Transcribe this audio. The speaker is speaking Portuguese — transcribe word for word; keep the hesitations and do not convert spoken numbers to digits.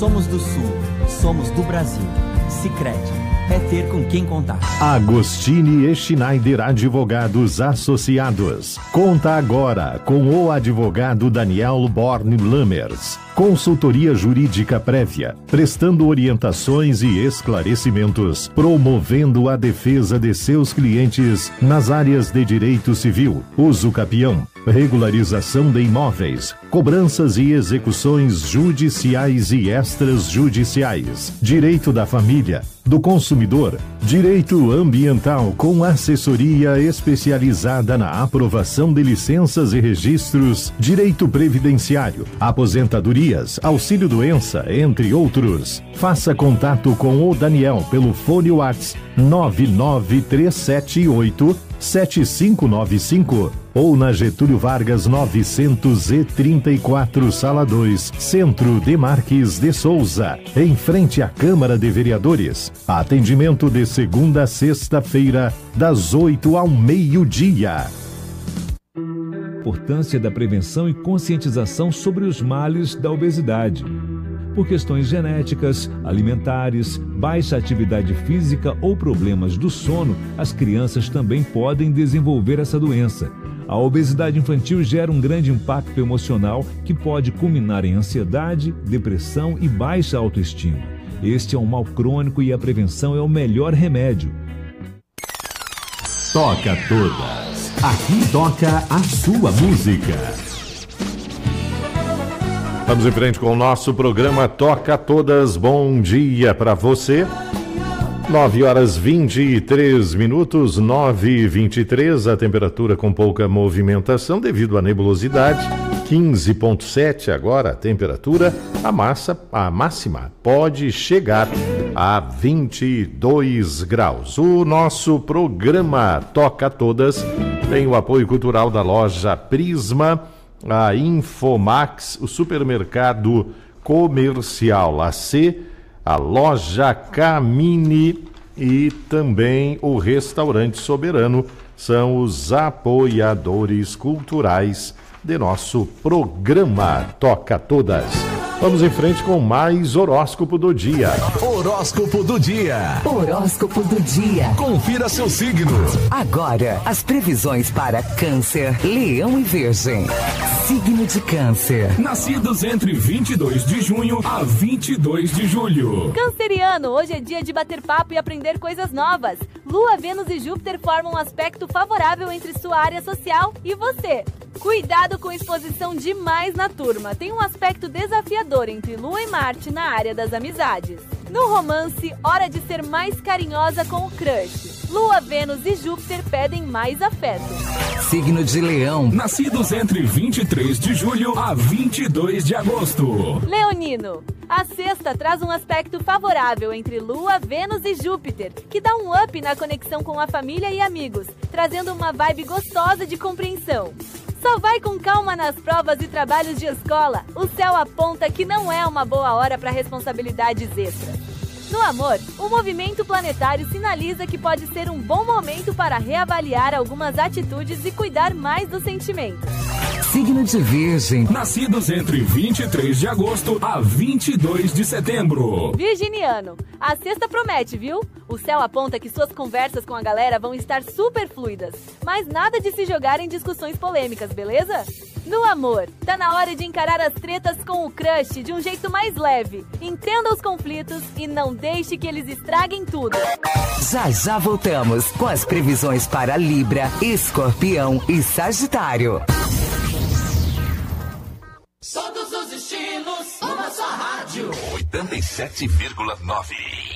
Somos do Sul, somos do Brasil. Sicredi, é ter com quem contar. Agostini e Schneider Advogados Associados. Conta agora com o advogado Daniel Born Lammers. Consultoria jurídica prévia, prestando orientações e esclarecimentos, promovendo a defesa de seus clientes nas áreas de direito civil, uso capião, regularização de imóveis, cobranças e execuções judiciais e extrajudiciais, direito da família, do consumidor, direito ambiental com assessoria especializada na aprovação de licenças e registros, direito previdenciário, aposentadorias, auxílio-doença, entre outros. Faça contato com o Daniel pelo fone WhatsApp nove nove três sete oito sete cinco nove cinco ou na Getúlio Vargas novecentos e trinta e quatro, Sala dois, Centro de Marques de Souza, em frente à Câmara de Vereadores. Atendimento de segunda a sexta-feira, das oito ao meio-dia. Importância da prevenção e conscientização sobre os males da obesidade. Por questões genéticas, alimentares, baixa atividade física ou problemas do sono, as crianças também podem desenvolver essa doença. A obesidade infantil gera um grande impacto emocional que pode culminar em ansiedade, depressão e baixa autoestima. Este é um mal crônico e a prevenção é o melhor remédio. Toca todas. Aqui toca a sua música. Vamos em frente com o nosso programa Toca Todas. Bom dia para você. nove horas vinte e três minutos, nove e vinte e três, a temperatura com pouca movimentação devido à nebulosidade, quinze vírgula sete agora a temperatura, a massa, a máxima pode chegar a vinte e dois graus. O nosso programa Toca Todas tem o apoio cultural da loja Prisma, a Infomax, o supermercado comercial A C, a loja Camini e também o restaurante Soberano são os apoiadores culturais de nosso programa Toca Todas. Vamos em frente com mais horóscopo do dia. Horóscopo do dia. Horóscopo do dia. Confira seu signo. Agora, as previsões para Câncer, Leão e Virgem. Signo de Câncer. Nascidos entre vinte e dois de junho a vinte e dois de julho. Canceriano, hoje é dia de bater papo e aprender coisas novas. Lua, Vênus e Júpiter formam um aspecto favorável entre sua área social e você. Cuidado com exposição demais na turma. Tem um aspecto desafiador entre Lua e Marte na área das amizades. No romance, hora de ser mais carinhosa com o crush. Lua, Vênus e Júpiter pedem mais afeto. Signo de Leão. Nascidos entre vinte e três de julho a vinte e dois de agosto. Leonino, a sexta traz um aspecto favorável entre Lua, Vênus e Júpiter, que dá um up na conexão com a família e amigos, trazendo uma vibe gostosa de compreensão. Só vai com calma nas provas e trabalhos de escola. O céu aponta que não é uma boa hora para responsabilidades extras. No amor, o movimento planetário sinaliza que pode ser um bom momento para reavaliar algumas atitudes e cuidar mais dos sentimentos. Signo de Virgem. Nascidos entre vinte e três de agosto a vinte e dois de setembro. Virginiano, a sexta promete, viu? O céu aponta que suas conversas com a galera vão estar super fluidas, mas nada de se jogar em discussões polêmicas, beleza? No amor, tá na hora de encarar as tretas com o crush de um jeito mais leve. Entenda os conflitos e não deixe que eles estraguem tudo. Já já voltamos com as previsões para Libra, Escorpião e Sagitário. Todos os estilos, uma só rádio. oitenta e sete vírgula nove.